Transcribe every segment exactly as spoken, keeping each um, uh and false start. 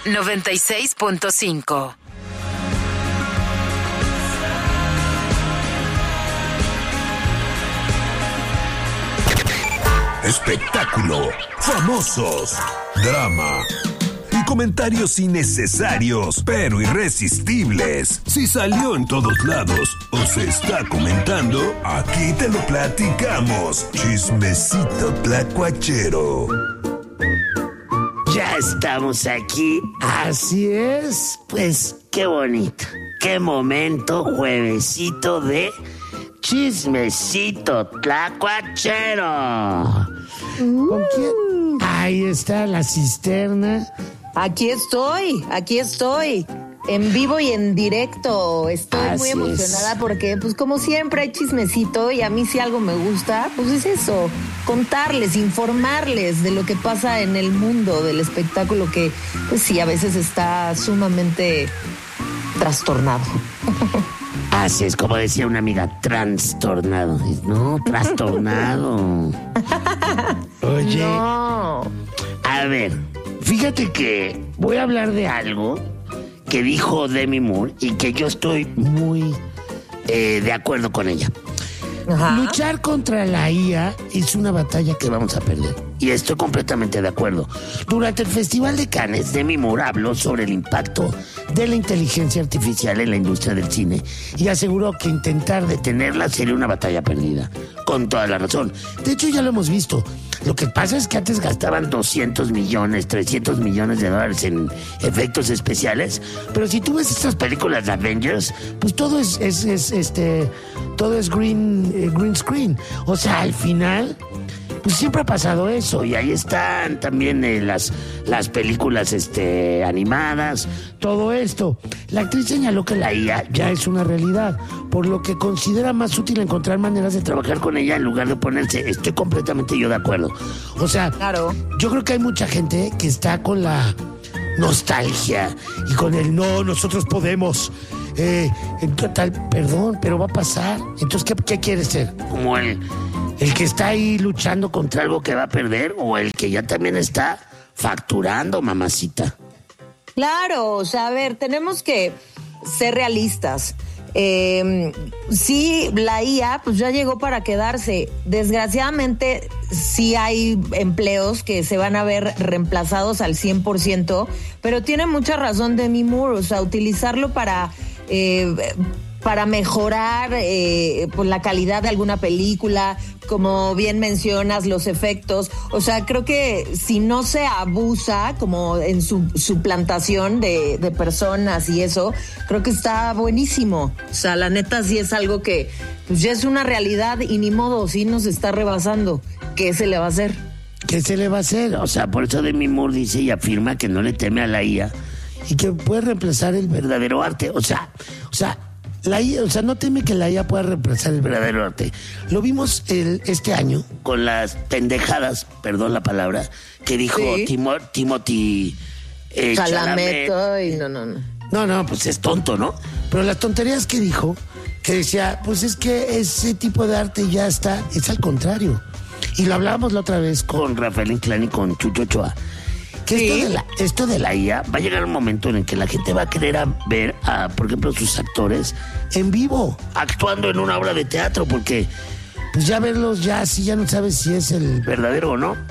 noventa y seis punto cinco. Espectáculo, famosos, drama y comentarios innecesarios pero irresistibles. Si salió en todos lados o se está comentando, aquí te lo platicamos. Chismecito tlacuachero. Ya estamos aquí, así es, pues qué bonito, qué momento, juevesito de Chismecito tlacuachero. ¿Con quién? Ahí está la cisterna. Aquí estoy, aquí estoy. En vivo y en directo. Estoy Así muy emocionada es. porque, pues como siempre, hay chismecito y a mí si algo me gusta, pues es eso, contarles, informarles de lo que pasa en el mundo del espectáculo que, pues sí, a veces está sumamente trastornado. Así es, como decía una amiga, trastornado. No, trastornado. Oye, No. a ver, fíjate que voy a hablar de algo que dijo Demi Moore y que yo estoy muy eh, de acuerdo con ella. Ajá. Luchar contra la I A es una batalla que vamos a perder. Y estoy completamente de acuerdo. Durante el Festival de Cannes, Demi Moore habló sobre el impacto de la inteligencia artificial en la industria del cine y aseguró que intentar detenerla sería una batalla perdida. Con toda la razón. De hecho, ya lo hemos visto. Lo que pasa es que antes gastaban doscientos millones, trescientos millones de dólares en efectos especiales. Pero si tú ves estas películas de Avengers, pues todo es, es, es este, todo es green, eh, green screen. O sea, al final, pues siempre ha pasado eso. Y ahí están también eh, las, las películas este, animadas, todo esto. La actriz señaló que la I A ya es una realidad, por lo que considera más útil encontrar maneras de trabajar con ella en lugar de oponerse. Estoy completamente yo de acuerdo. O sea, Claro. yo creo que hay mucha gente que está con la nostalgia y con el no, nosotros podemos. Eh, en total, perdón, pero va a pasar. Entonces, ¿qué, qué quieres ser? ¿Como el, el que está ahí luchando contra algo que va a perder o el que ya también está facturando, mamacita? Claro, o sea, a ver, tenemos que ser realistas. Eh, sí, la I A pues ya llegó para quedarse. Desgraciadamente sí hay empleos que se van a ver reemplazados al cien por ciento, pero tiene mucha razón Demi Moore, o sea, utilizarlo para... Eh, para mejorar eh, pues, la calidad de alguna película, como bien mencionas, los efectos. O sea, creo que si no se abusa como en su suplantación de, de personas y eso, creo que está buenísimo. O sea, la neta sí es algo que pues, ya es una realidad y ni modo, sí nos está rebasando. ¿Qué se le va a hacer? ¿Qué se le va a hacer? O sea, por eso Demi Moore dice y afirma que no le teme a la I A y que puede reemplazar el verdadero arte. O sea, o sea, la I A, o sea, no teme que la I A pueda reemplazar el verdadero arte. Lo vimos el, este año con las pendejadas, perdón la palabra, que dijo Sí. Timo, Timothy eh, Chalamet. Chalamet, ay, no, no, no. No, no, pues es tonto, ¿no? Pero las tonterías que dijo, que decía, pues es que ese tipo de arte ya está, es al contrario. Y lo hablábamos la otra vez con Rafael Inclán y con Chucho Ochoa. Que Sí. esto, de la, esto de la I A va a llegar un momento en el que la gente va a querer a ver a, por ejemplo, sus actores en vivo, actuando en una obra de teatro, porque pues ya verlos ya así ya no sabes si es el verdadero o no.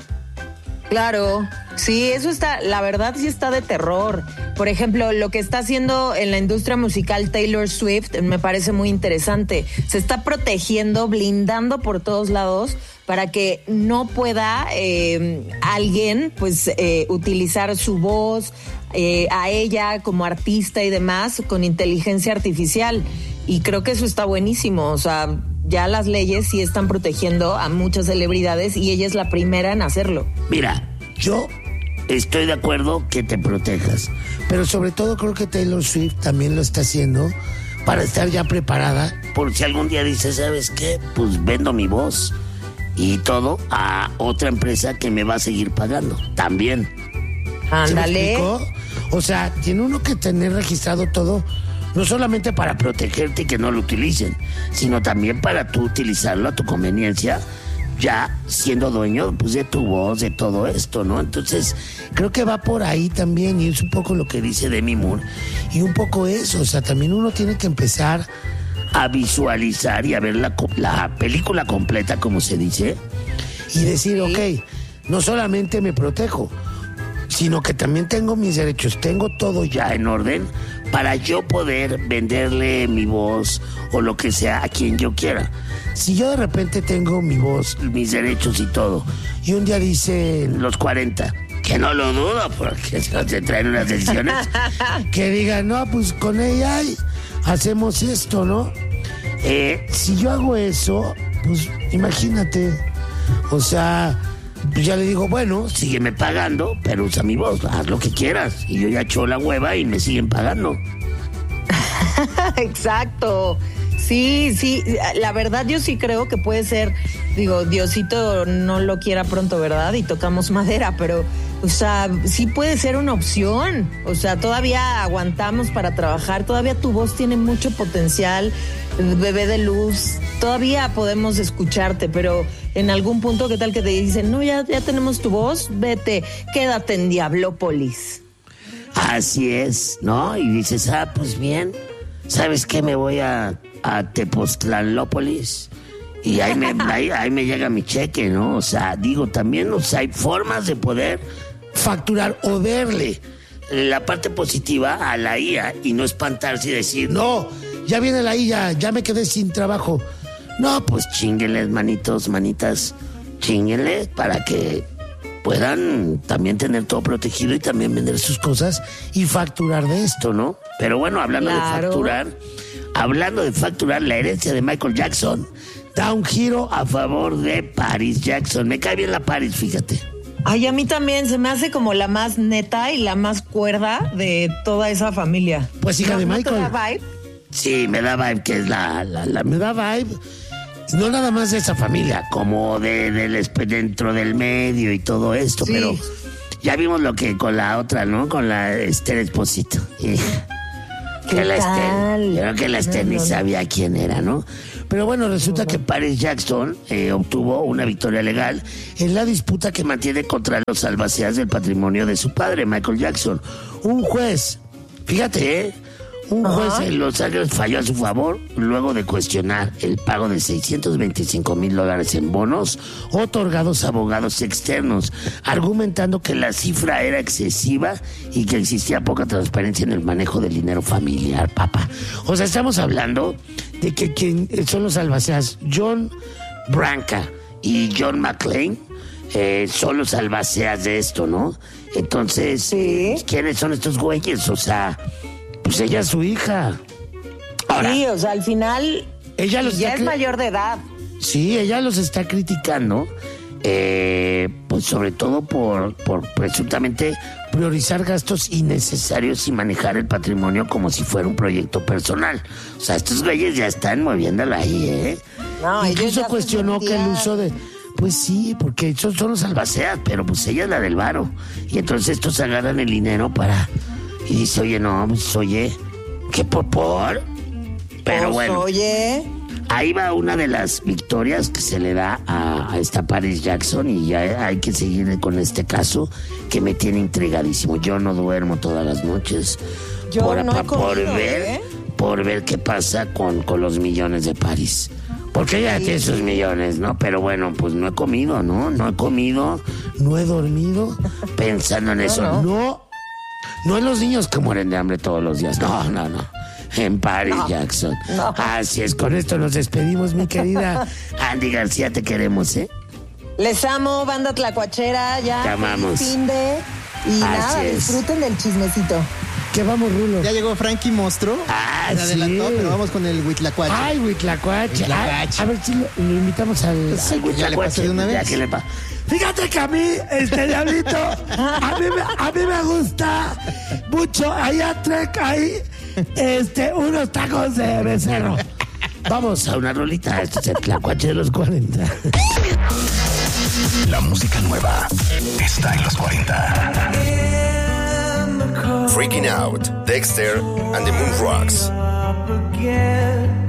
Claro, sí, eso está, la verdad sí está de terror. Por ejemplo, lo que está haciendo en la industria musical Taylor Swift me parece muy interesante. Se está protegiendo, blindando por todos lados para que no pueda eh, alguien pues eh, utilizar su voz eh, a ella como artista y demás con inteligencia artificial. Y creo que eso está buenísimo, o sea, ya las leyes sí están protegiendo a muchas celebridades y ella es la primera en hacerlo. Mira, yo estoy de acuerdo que te protejas, pero sobre todo creo que Taylor Swift también lo está haciendo para estar ya preparada por si algún día dice, ¿sabes qué? Pues vendo mi voz y todo a otra empresa que me va a seguir pagando también. ¿Se me Ándale. explicó? O sea, tiene uno que tener registrado todo, no solamente para protegerte y que no lo utilicen, sino también para tú utilizarlo a tu conveniencia, ya siendo dueño pues de tu voz, de todo esto, ¿no? Entonces creo que va por ahí también, y es un poco lo que dice Demi Moore, y un poco eso, o sea, también uno tiene que empezar a visualizar y a ver la, la película completa, como se dice, y decir, ok, no solamente me protejo, sino que también tengo mis derechos, tengo todo ya en orden para yo poder venderle mi voz o lo que sea a quien yo quiera. Si yo de repente tengo mi voz, mis derechos y todo, y un día dice los cuarenta, que no lo dudo porque se traen unas decisiones, que digan, no, pues con ella hacemos esto, ¿no? Eh, si yo hago eso, pues imagínate, o sea, pues ya le digo, bueno, sígueme pagando, pero usa mi voz, haz lo que quieras. Y yo ya echo la hueva y me siguen pagando. Exacto. Sí, sí, la verdad yo sí creo que puede ser, digo, Diosito no lo quiera pronto, ¿verdad? Y tocamos madera, pero, o sea, sí puede ser una opción. O sea, todavía aguantamos para trabajar, todavía tu voz tiene mucho potencial, bebé de luz, todavía podemos escucharte, pero en algún punto, ¿qué tal que te dicen, no, ya, ya tenemos tu voz, vete, quédate en Diablópolis? Así es, ¿no? Y dices, ah, pues bien, ¿sabes qué? Me voy a, a Tepoztlanlópolis y ahí me, ahí, ahí me llega mi cheque, ¿no? O sea, digo, también, o sea, hay formas de poder facturar o verle la parte positiva a la I A y no espantarse y decir, no, ya viene la I A, ya me quedé sin trabajo. No, pues chínguenles, manitos, manitas, chínguenles para que puedan también tener todo protegido y también vender sus cosas y facturar de esto, ¿no? Pero bueno, hablando claro. de facturar, hablando de facturar, la herencia de Michael Jackson da un giro a favor de Paris Jackson. Me cae bien la Paris, fíjate. Ay, a mí también se me hace como la más neta y la más cuerda de toda esa familia. Pues hija ¿No, de ¿no Michael. te da vibe? Sí, me da vibe, que es la, la, la me da vibe. No nada más de esa familia, como de, de, de dentro del medio y todo esto, sí. Pero ya vimos lo que con la otra, ¿no? Con la Esther Esposito. Y, ¿Qué que la tal? Esther, creo que la Esther no, ni no, sabía no. quién era, ¿no? Pero bueno, resulta no, no. que Paris Jackson eh, obtuvo una victoria legal en la disputa que mantiene contra los albaceas del patrimonio de su padre, Michael Jackson. Un juez, fíjate, ¿eh? Un juez Ajá. en Los Ángeles falló a su favor luego de cuestionar el pago de seiscientos veinticinco mil dólares en bonos otorgados a abogados externos, argumentando que la cifra era excesiva y que existía poca transparencia en el manejo del dinero familiar, papá. O sea, estamos hablando de que quien son los albaceas, John Branca y John McClane, eh, son los albaceas de esto, ¿no? Entonces, ¿Sí? ¿quiénes son estos güeyes? O sea, pues ella es su hija. Ahora, sí, o sea, al final ella los ya está es cri- mayor de edad. Sí, ella los está criticando, eh, pues sobre todo por, por presuntamente priorizar gastos innecesarios y manejar el patrimonio como si fuera un proyecto personal. O sea, estos güeyes ya están moviéndola ahí, ¿eh? No, incluso cuestionó que el uso de... Pues sí, porque esos son los albaceas, pero pues ella es la del varo. Y entonces estos agarran el dinero para... Y dice, oye, no, pues oye, ¿qué por por? Pero pues, bueno, oye, ahí va una de las victorias que se le da a, a esta Paris Jackson y ya hay que seguir con este caso que me tiene intrigadísimo. Yo no duermo todas las noches yo por, no he por comido, ver, ¿eh? por ver qué pasa con, con los millones de Paris. Porque ella sí. tiene sus millones, ¿no? Pero bueno, pues no he comido, ¿no? No he comido, no he dormido pensando en eso. No, no. no No en los niños que mueren de hambre todos los días. No, no, no. En Paris no, Jackson. No. Así es, con esto nos despedimos, mi querida Andy García, te queremos, ¿eh? Les amo, banda tlacuachera, ya. Te amamos. Fin de... Y Así nada, es. Disfruten del chismecito. ¿Qué vamos, Rulo? Ya llegó Frankie Monstruo. Ah, Se adelantó, sí. pero vamos con el Huitlacuache. Ay, Huitlacuache. Huitlacuache. A, a ver si lo, lo invitamos al, Pues sí, al ya le pasé de una vez. Ya que le pa- Fíjate que a mí, este diablito, a mí, me, a mí me gusta mucho. Allá trek ahí, este, unos tacos de becerro. Vamos a una rolita. Este es el Tlacuache de los cuarenta. La música nueva está en los cuarenta. Freaking Out, Dexter and the Moon Rocks.